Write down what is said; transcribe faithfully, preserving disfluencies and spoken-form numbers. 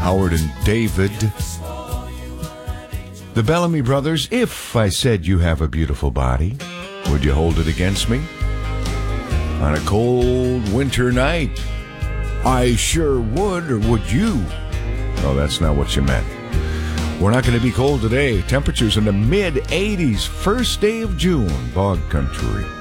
Howard and David. The Bellamy Brothers, If I Said You Have a Beautiful Body, Would You Hold It Against Me? On a cold winter night, I sure would, or would you? Oh, that's not what you meant. We're not going to be cold today. Temperatures in the mid eighties, first day of June, Bog Country.